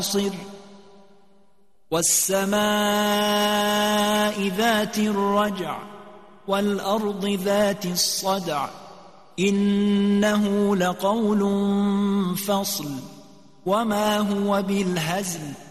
والسماء ذات الرجع والأرض ذات الصدع إنه لقول فصل وما هو بالهزل